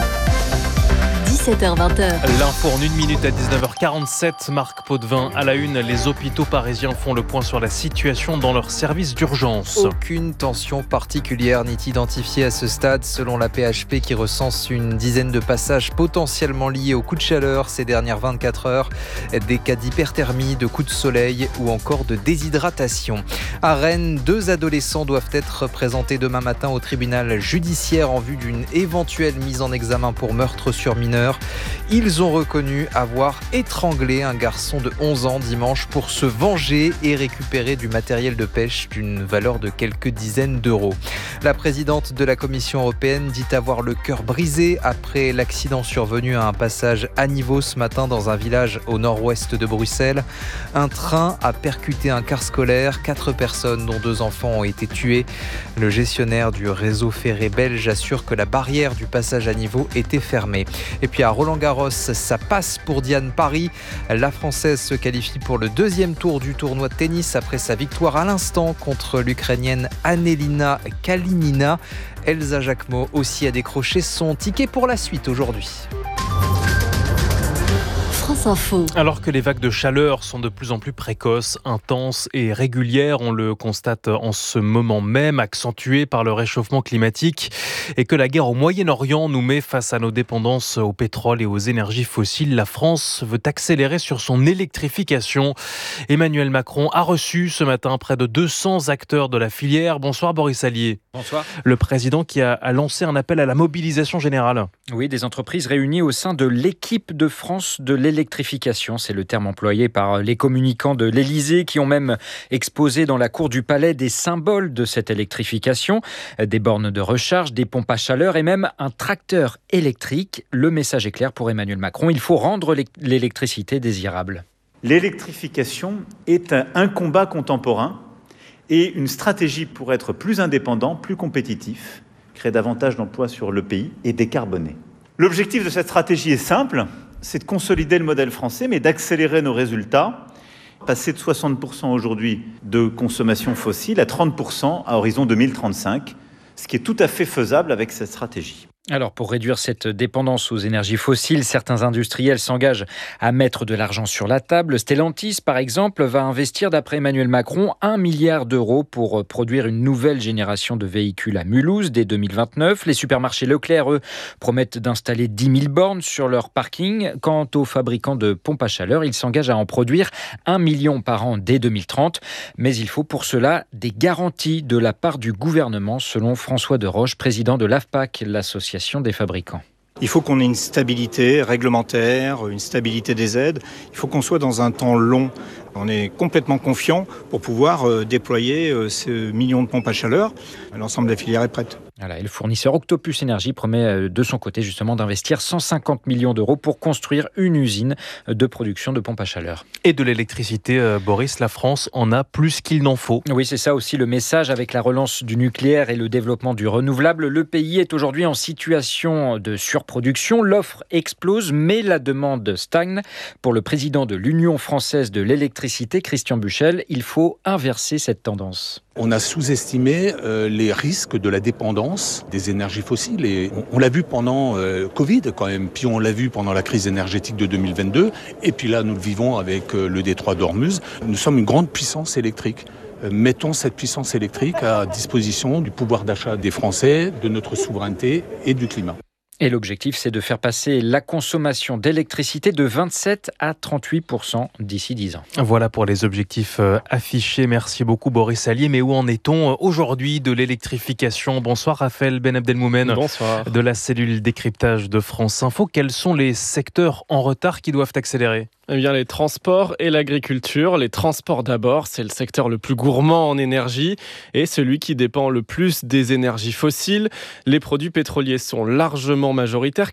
17h-20h. L'info en 1 minute à 19h47. Marc Potvin à la une. Les hôpitaux parisiens font le point sur la situation dans leurs services d'urgence. Aucune tension particulière n'est identifiée à ce stade selon la PHP qui recense une dizaine de passages potentiellement liés aux coups de chaleur ces dernières 24 heures. Des cas d'hyperthermie, de coups de soleil ou encore de déshydratation. À Rennes, 2 adolescents doivent être présentés demain matin au tribunal judiciaire en vue d'une éventuelle mise en examen pour meurtre sur mineur. Ils ont reconnu avoir étranglé un garçon de 11 ans dimanche pour se venger et récupérer du matériel de pêche d'une valeur de quelques dizaines d'euros. La présidente de la Commission européenne dit avoir le cœur brisé après l'accident survenu à un passage à niveau ce matin dans un village au nord-ouest de Bruxelles. Un train a percuté un car scolaire. 4 personnes, dont 2 enfants, ont été tuées. Le gestionnaire du réseau ferré belge assure que la barrière du passage à niveau était fermée. Et puis à Roland-Garros, ça passe pour Diane Paris. La Française se qualifie pour le 2e tour du tournoi de tennis après sa victoire à l'instant contre l'Ukrainienne Annelina Kalinina. Elsa Jacquemot aussi a décroché son ticket pour la suite aujourd'hui. France Info. Alors que les vagues de chaleur sont de plus en plus précoces, intenses et régulières, on le constate en ce moment même, accentuées par le réchauffement climatique, et que la guerre au Moyen-Orient nous met face à nos dépendances au pétrole et aux énergies fossiles, la France veut accélérer sur son électrification. Emmanuel Macron a reçu ce matin près de 200 acteurs de la filière. Bonsoir Boris Allier. Bonsoir. Le président qui a lancé un appel à la mobilisation générale. Oui, des entreprises réunies au sein de l'équipe de France de l'électrification. C'est le terme employé par les communicants de l'Élysée qui ont même exposé dans la cour du Palais des symboles de cette électrification. Des bornes de recharge, des pompes à chaleur et même un tracteur électrique. Le message est clair pour Emmanuel Macron. Il faut rendre l'électricité désirable. L'électrification est un combat contemporain et une stratégie pour être plus indépendant, plus compétitif, créer davantage d'emplois sur le pays et décarboner. L'objectif de cette stratégie est simple, c'est de consolider le modèle français, mais d'accélérer nos résultats, passer de 60% aujourd'hui de consommation fossile à 30% à horizon 2035, ce qui est tout à fait faisable avec cette stratégie. Alors pour réduire cette dépendance aux énergies fossiles, certains industriels s'engagent à mettre de l'argent sur la table. Stellantis, par exemple, va investir, d'après Emmanuel Macron, 1 milliard d'euros pour produire une nouvelle génération de véhicules à Mulhouse dès 2029. Les supermarchés Leclerc, eux, promettent d'installer 10 000 bornes sur leur parking. Quant aux fabricants de pompes à chaleur, ils s'engagent à en produire 1 million par an dès 2030. Mais il faut pour cela des garanties de la part du gouvernement, selon François de Roche, président de l'AFPAC, l'association des fabricants. Il faut qu'on ait une stabilité réglementaire, une stabilité des aides. Il faut qu'on soit dans un temps long. On est complètement confiant pour pouvoir déployer ces millions de pompes à chaleur. L'ensemble de la filière est prête. Voilà, et le fournisseur Octopus Énergie promet de son côté justement d'investir 150 millions d'euros pour construire une usine de production de pompes à chaleur. Et de l'électricité, Boris, la France en a plus qu'il n'en faut. Oui, c'est ça aussi le message. Avec la relance du nucléaire et le développement du renouvelable, le pays est aujourd'hui en situation de surproduction. L'offre explose, mais la demande stagne. Pour le président de l'Union française de l'électricité, Christian Buchel, il faut inverser cette tendance. On a sous-estimé les risques de la dépendance des énergies fossiles. Et on l'a vu pendant Covid quand même, puis on l'a vu pendant la crise énergétique de 2022. Et puis là, nous le vivons avec le détroit d'Ormuz. Nous sommes une grande puissance électrique. Mettons cette puissance électrique à disposition du pouvoir d'achat des Français, de notre souveraineté et du climat. Et l'objectif, c'est de faire passer la consommation d'électricité de 27 à 38% d'ici 10 ans. Voilà pour les objectifs affichés. Merci beaucoup Boris Allier. Mais où en est-on aujourd'hui de l'électrification ? Bonsoir Raphaël Ben Abdelmoumen. Bonsoir. De la cellule décryptage de France Info. Quels sont les secteurs en retard qui doivent accélérer ? Eh bien, les transports et l'agriculture. Les transports d'abord, c'est le secteur le plus gourmand en énergie et celui qui dépend le plus des énergies fossiles. Les produits pétroliers sont largement majoritaires.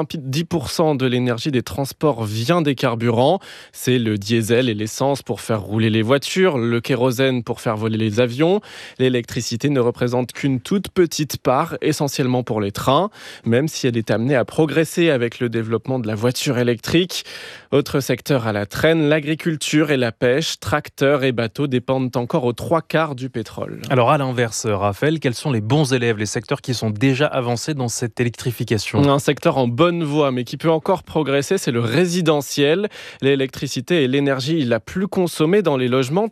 90% de l'énergie des transports vient des carburants. C'est le diesel et l'essence pour faire rouler les voitures, le kérosène pour faire voler les avions. L'électricité ne représente qu'une toute petite part, essentiellement pour les trains, même si elle est amenée à progresser avec le développement de la voiture électrique. Autre secteur à la traîne, l'agriculture et la pêche, tracteurs et bateaux dépendent encore aux 3/4 du pétrole. Alors à l'inverse, Raphaël, quels sont les bons élèves, les secteurs qui sont déjà avancés dans cette électrification ? Un secteur en bonne voie, mais qui peut encore progresser, c'est le résidentiel. L'électricité est l'énergie la plus consommée dans les logements,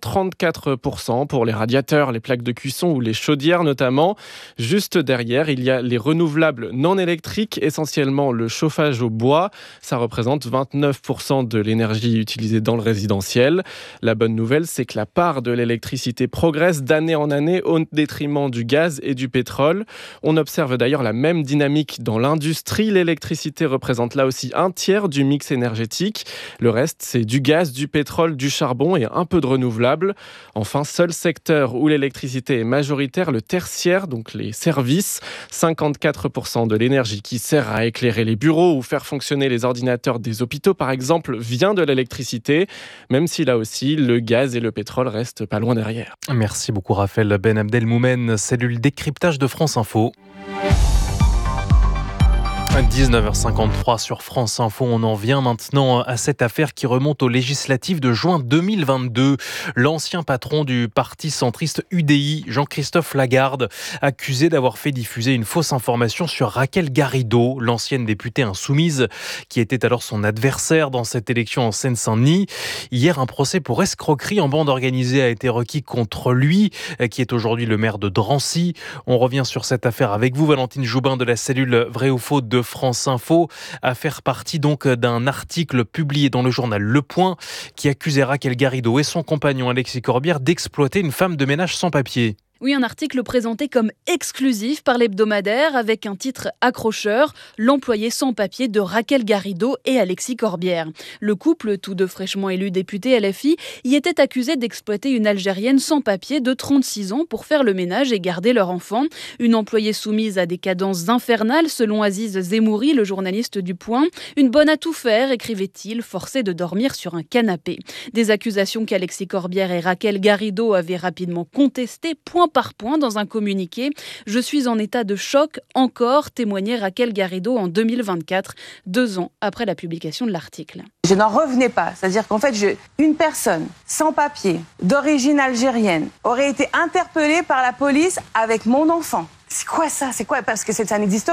34% pour les radiateurs, les plaques de cuisson ou les chaudières notamment. Juste derrière, il y a les renouvelables non électriques, essentiellement le chauffage au bois. Ça représente 29% de l'énergie utilisée dans le résidentiel. La bonne nouvelle, c'est que la part de l'électricité progresse d'année en année au détriment du gaz et du pétrole. On observe d'ailleurs la même dynamique dans l'industrie. L'électricité représente là aussi 1/3 du mix énergétique. Le reste, c'est du gaz, du pétrole, du charbon et un peu de renouvelables. Enfin, seul secteur où l'électricité est majoritaire, le tertiaire, donc les services. 54% de l'énergie qui sert à éclairer les bureaux ou faire fonctionner les ordinateurs des hôpitaux, par exemple, vient de l'électricité, même si là aussi, le gaz et le pétrole restent pas loin derrière. Merci beaucoup Raphaël Ben Abdelmoumen, cellule décryptage de France Info. 19h53 sur France Info, on en vient maintenant à cette affaire qui remonte aux législatives de juin 2022. L'ancien patron du parti centriste UDI, Jean-Christophe Lagarde, accusé d'avoir fait diffuser une fausse information sur Raquel Garrido, l'ancienne députée insoumise, qui était alors son adversaire dans cette élection en Seine-Saint-Denis. Hier, un procès pour escroquerie en bande organisée a été requis contre lui, qui est aujourd'hui le maire de Drancy. On revient sur cette affaire avec vous, Valentine Joubin de la cellule Vrai ou Faux de France Info, à faire partie donc d'un article publié dans le journal Le Point qui accusait Raquel Garrido et son compagnon Alexis Corbière d'exploiter une femme de ménage sans papier. Oui, un article présenté comme exclusif par l'hebdomadaire avec un titre accrocheur, l'employé sans papier de Raquel Garrido et Alexis Corbière. Le couple, tous deux fraîchement élus députés LFI, y était accusé d'exploiter une Algérienne sans papier de 36 ans pour faire le ménage et garder leur enfant. Une employée soumise à des cadences infernales, selon Aziz Zemouri, le journaliste du Point. Une bonne à tout faire, écrivait-il, forcé de dormir sur un canapé. Des accusations qu'Alexis Corbière et Raquel Garrido avaient rapidement contestées, point par point dans un communiqué. Je suis en état de choc encore, témoignait Raquel Garrido en 2024, 2 ans après la publication de l'article. Je n'en revenais pas, c'est-à-dire qu'en fait, une personne sans papier, d'origine algérienne, aurait été interpellée par la police avec mon enfant. C'est quoi ça ? C'est quoi ? Parce que ça n'existe pas.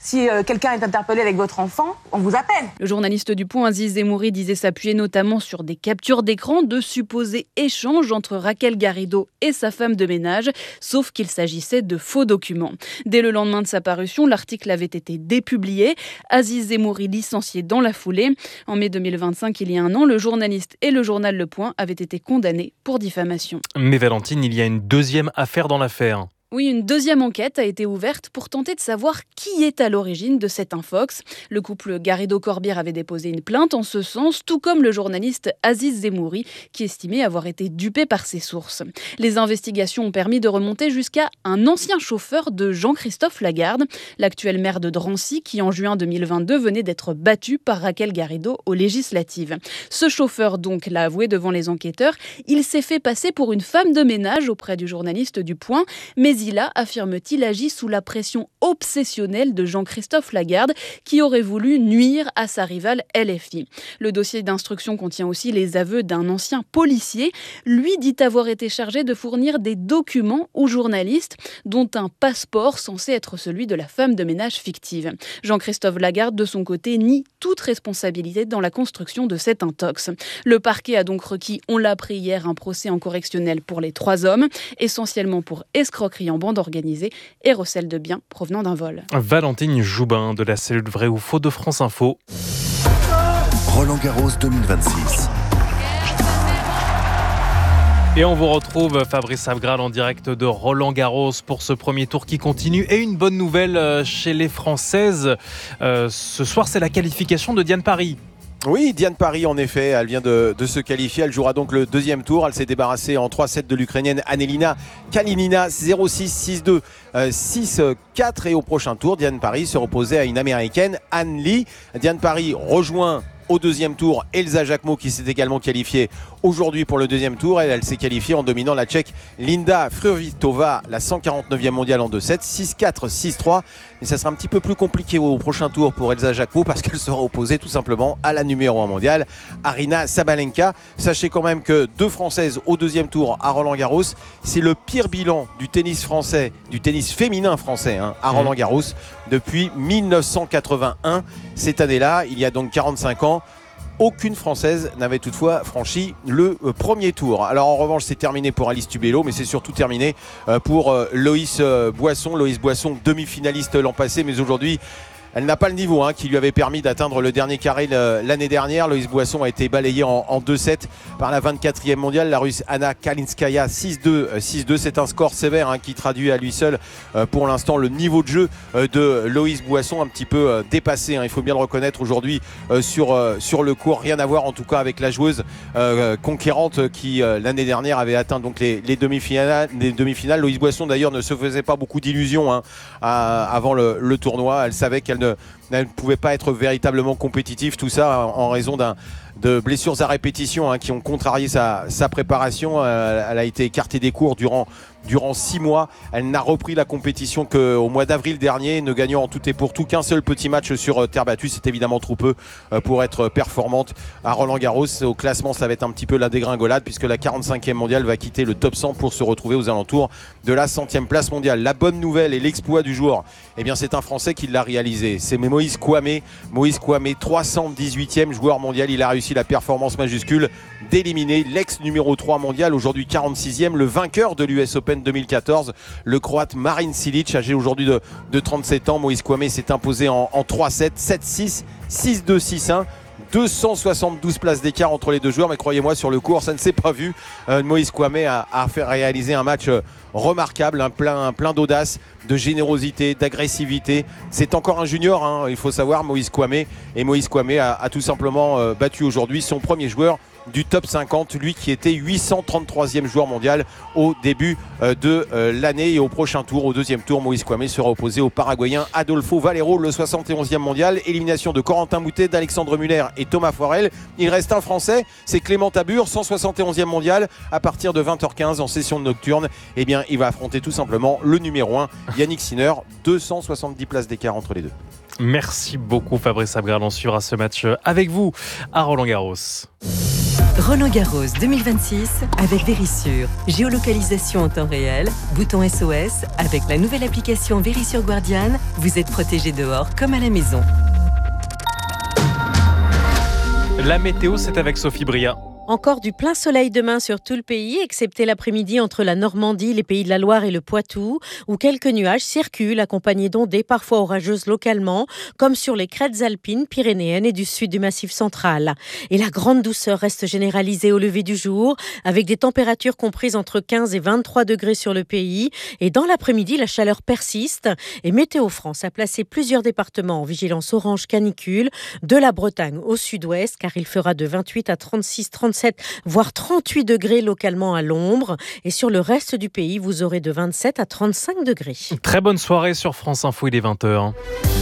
Si quelqu'un est interpellé avec votre enfant, on vous appelle. Le journaliste du Point, Aziz Zemouri, disait s'appuyer notamment sur des captures d'écran de supposés échanges entre Raquel Garrido et sa femme de ménage, sauf qu'il s'agissait de faux documents. Dès le lendemain de sa parution, l'article avait été dépublié. Aziz Zemouri licencié dans la foulée. En mai 2025, il y a un an, le journaliste et le journal Le Point avaient été condamnés pour diffamation. Mais Valentine, il y a une deuxième affaire dans l'affaire. Oui, une deuxième enquête a été ouverte pour tenter de savoir qui est à l'origine de cet infox. Le couple Garrido-Corbière avait déposé une plainte en ce sens, tout comme le journaliste Aziz Zemouri, qui estimait avoir été dupé par ses sources. Les investigations ont permis de remonter jusqu'à un ancien chauffeur de Jean-Christophe Lagarde, l'actuel maire de Drancy, qui en juin 2022 venait d'être battu par Raquel Garrido aux législatives. Ce chauffeur donc l'a avoué devant les enquêteurs, il s'est fait passer pour une femme de ménage auprès du journaliste du Point, mais il a, affirme-t-il, agi sous la pression obsessionnelle de Jean-Christophe Lagarde, qui aurait voulu nuire à sa rivale LFI. Le dossier d'instruction contient aussi les aveux d'un ancien policier. Lui dit avoir été chargé de fournir des documents aux journalistes, dont un passeport censé être celui de la femme de ménage fictive. Jean-Christophe Lagarde, de son côté, nie toute responsabilité dans la construction de cet intox. Le parquet a donc requis, on l'a appris hier, un procès en correctionnel pour les 3 hommes, essentiellement pour escroquerie en bande organisée et recel de biens provenant d'un vol. Valentine Joubin de la cellule Vrai ou Faux de France Info. Roland-Garros 2026. Et on vous retrouve, Fabrice Abgral, en direct de Roland-Garros pour ce premier tour qui continue. Et une bonne nouvelle chez les Françaises. Ce soir, c'est la qualification de Diane Parry. Oui, Diane Parry, en effet, elle vient de se qualifier. Elle jouera donc le deuxième tour. Elle s'est débarrassée en 3-7 de l'Ukrainienne Anelina Kalinina, 0-6, 6-2, 6-4. Et au prochain tour, Diane Parry se reposait à une Américaine, Anne Lee. Diane Parry rejoint au deuxième tour Elsa Jacquemot, qui s'est également qualifiée aujourd'hui pour le deuxième tour. Elle s'est qualifiée en dominant la Tchèque Linda Fruhvirtova, la 149e mondiale en 2-7, 6-4, 6-3. Mais ça sera un petit peu plus compliqué au prochain tour pour Elsa Jacquemot, parce qu'elle sera opposée tout simplement à la numéro 1 mondiale, Aryna Sabalenka. Sachez quand même que 2 Françaises au deuxième tour à Roland-Garros, c'est le pire bilan du tennis français, du tennis féminin français à Roland-Garros depuis 1981. Cette année-là, il y a donc 45 ans, aucune Française n'avait toutefois franchi le premier tour. Alors en revanche, c'est terminé pour Alice Tubello, mais c'est surtout terminé pour Loïs Boisson. Loïs Boisson, demi-finaliste l'an passé, mais aujourd'hui, elle n'a pas le niveau qui lui avait permis d'atteindre le dernier carré l'année dernière. Loïs Boisson a été balayée en 2-7 par la 24e mondiale, la Russe Anna Kalinskaya, 6-2, 6-2. C'est un score sévère qui traduit à lui seul pour l'instant le niveau de jeu de Loïs Boisson, un petit peu dépassé. Il faut bien le reconnaître aujourd'hui sur le court. Rien à voir en tout cas avec la joueuse conquérante qui l'année dernière avait atteint donc les demi-finales. Loïs Boisson d'ailleurs ne se faisait pas beaucoup d'illusions avant le tournoi. Elle savait qu'elle ne pouvait pas être véritablement compétitive, tout ça en raison de blessures à répétition qui ont contrarié sa préparation. Elle a été écartée des cours durant 6 mois. Elle n'a repris la compétition qu'au mois d'avril dernier, ne gagnant en tout et pour tout qu'un seul petit match sur terre battue. C'est évidemment trop peu pour être performante à Roland-Garros. Au classement, ça va être un petit peu la dégringolade, puisque la 45e mondiale va quitter le top 100 pour se retrouver aux alentours de la 100e place mondiale. La bonne nouvelle et l'exploit du jour, c'est un Français qui l'a réalisé. C'est Moïse Kouamé. Moïse Kouamé, 318e joueur mondial. Il a réussi la performance majuscule d'éliminer l'ex numéro 3 mondial, aujourd'hui 46e, le vainqueur de l'US Open 2014, le Croate Marin Cilic, âgé aujourd'hui de 37 ans. Moïse Kouamé s'est imposé en 3-7, 7-6, 6-2, 6-1. 272 places d'écart entre les deux joueurs, mais croyez-moi, sur le court, ça ne s'est pas vu. Moïse Kouamé a fait réaliser un match remarquable, plein d'audace, de générosité, d'agressivité. C'est encore un junior, il faut savoir, Moïse Kouamé. Et Moïse Kouamé a tout simplement battu aujourd'hui son premier joueur du top 50, lui qui était 833e joueur mondial au début de l'année. Et au prochain tour, au deuxième tour, Moïse Kouamé sera opposé au Paraguayen Adolfo Valero, le 71e mondial. Élimination de Corentin Moutet, d'Alexandre Muller et Thomas Forel. Il reste un Français, c'est Clément Tabur, 171e mondial. À partir de 20h15 en session nocturne, il va affronter tout simplement le numéro 1, Yannick Sinner. 270 places d'écart entre les deux. Merci beaucoup Fabrice Abgral, on suivra ce match avec vous à Roland-Garros. Roland-Garros 2026 avec Verisure. Géolocalisation en temps réel, bouton SOS. Avec la nouvelle application Verisure Guardian, vous êtes protégé dehors comme à la maison. La météo, c'est avec Sophie Bria. Encore du plein soleil demain sur tout le pays, excepté l'après-midi entre la Normandie, les Pays de la Loire et le Poitou, où quelques nuages circulent, accompagnés d'ondées parfois orageuses localement, comme sur les crêtes alpines pyrénéennes et du sud du Massif central. Et la grande douceur reste généralisée au lever du jour, avec des températures comprises entre 15 et 23 degrés sur le pays. Et dans l'après-midi, la chaleur persiste. Et Météo France a placé plusieurs départements en vigilance orange canicule, de la Bretagne au sud-ouest, car il fera de 28 à 36, 37, voire 38 degrés localement à l'ombre. Et sur le reste du pays, vous aurez de 27 à 35 degrés. Très bonne soirée sur France Info, il est 20h.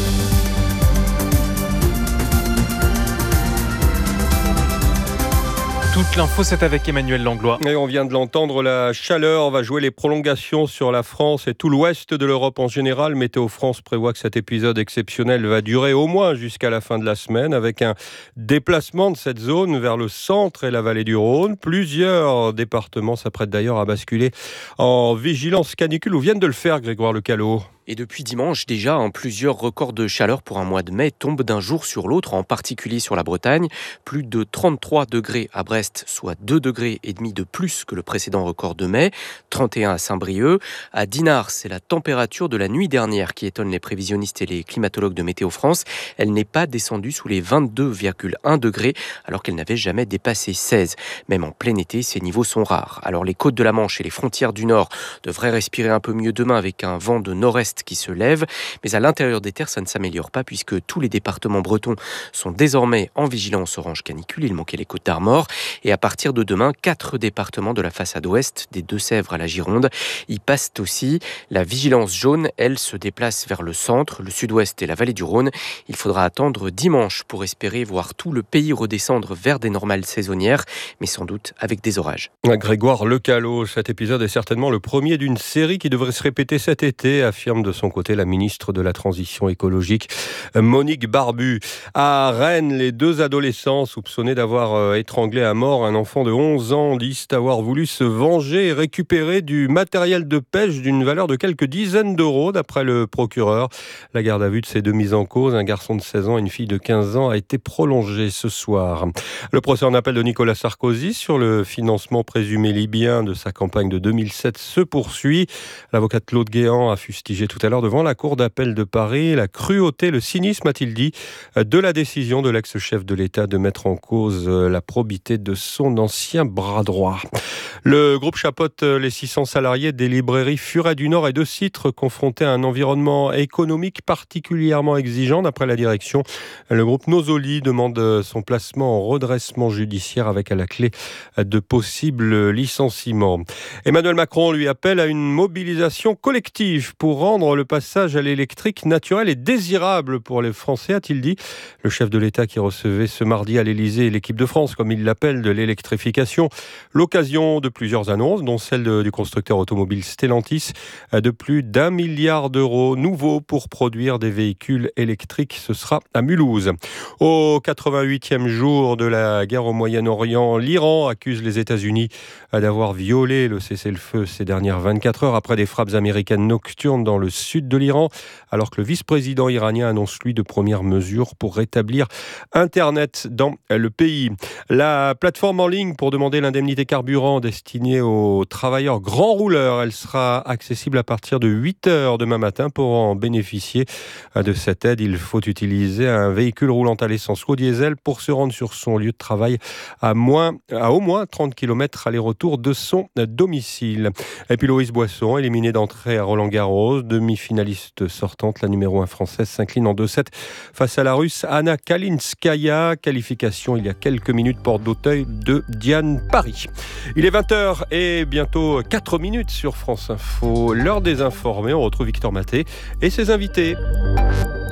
Toute l'info, c'est avec Emmanuel Langlois. Et on vient de l'entendre, la chaleur va jouer les prolongations sur la France et tout l'ouest de l'Europe en général. Météo France prévoit que cet épisode exceptionnel va durer au moins jusqu'à la fin de la semaine, avec un déplacement de cette zone vers le centre et la vallée du Rhône. Plusieurs départements s'apprêtent d'ailleurs à basculer en vigilance canicule, ou viennent de le faire, Grégoire Lecalot. Et depuis dimanche, déjà, plusieurs records de chaleur pour un mois de mai tombent d'un jour sur l'autre, en particulier sur la Bretagne. Plus de 33 degrés à Brest, soit 2,5 degrés de plus que le précédent record de mai. 31 à Saint-Brieuc. À Dinard, c'est la température de la nuit dernière qui étonne les prévisionnistes et les climatologues de Météo France. Elle n'est pas descendue sous les 22,1 degrés, alors qu'elle n'avait jamais dépassé 16. Même en plein été, ces niveaux sont rares. Alors les côtes de la Manche et les frontières du Nord devraient respirer un peu mieux demain avec un vent de nord-est qui se lève, mais à l'intérieur des terres, ça ne s'améliore pas puisque tous les départements bretons sont désormais en vigilance orange canicule. Il manquait les Côtes d'Armor. Et à partir de demain, 4 départements de la façade ouest, des Deux-Sèvres à la Gironde, y passent aussi. La vigilance jaune, elle, se déplace vers le centre, le sud-ouest et la vallée du Rhône. Il faudra attendre dimanche pour espérer voir tout le pays redescendre vers des normales saisonnières, mais sans doute avec des orages. Grégoire Lecalot, cet épisode est certainement le premier d'une série qui devrait se répéter cet été, affirme de son côté la ministre de la Transition écologique, Monique Barbu. À Rennes, les 2 adolescents soupçonnés d'avoir étranglé à mort un enfant de 11 ans disent avoir voulu se venger et récupérer du matériel de pêche d'une valeur de quelques dizaines d'euros, d'après le procureur. La garde à vue de ces 2 mises en cause, un garçon de 16 ans et une fille de 15 ans, a été prolongée ce soir. Le procès en appel de Nicolas Sarkozy sur le financement présumé libyen de sa campagne de 2007 se poursuit. L'avocate Claude Guéant a fustigé tout à l'heure devant la cour d'appel de Paris la cruauté, le cynisme, a-t-il dit, de la décision de l'ex-chef de l'État de mettre en cause la probité de son ancien bras droit. Le groupe chapeaute les 600 salariés des librairies Furet du Nord et de Citre, confrontés à un environnement économique particulièrement exigeant. D'après la direction, le groupe Nosoli demande son placement en redressement judiciaire avec à la clé de possibles licenciements. Emmanuel Macron lui appelle à une mobilisation collective pour rendre le passage à l'électrique naturel et désirable pour les Français, a-t-il dit. Le chef de l'État qui recevait ce mardi à l'Élysée l'équipe de France, comme il l'appelle, de l'électrification. L'occasion de plusieurs annonces, dont celle du constructeur automobile Stellantis, de plus d'1 milliard d'euros nouveaux pour produire des véhicules électriques. Ce sera à Mulhouse. Au 88e jour de la guerre au Moyen-Orient, l'Iran accuse les États-Unis d'avoir violé le cessez-le-feu ces dernières 24 heures après des frappes américaines nocturnes dans le sud de l'Iran, alors que le vice-président iranien annonce lui de premières mesures pour rétablir Internet dans le pays. La plateforme en ligne pour demander l'indemnité carburant destinée aux travailleurs grands rouleurs, elle sera accessible à partir de 8h demain matin. Pour en bénéficier de cette aide, il faut utiliser un véhicule roulant à l'essence ou au diesel pour se rendre sur son lieu de travail à au moins 30 km aller-retour de son domicile. Et puis Loïs Boisson, éliminée d'entrée à Roland-Garros, demi-finaliste sortante, la numéro 1 française s'incline en 2-7 face à la Russe Anna Kalinskaya. Qualification il y a quelques minutes, porte d'Auteuil de Diane Paris. Il est 20h et bientôt 4 minutes sur France Info. L'heure des informés, on retrouve Victor Maté et ses invités.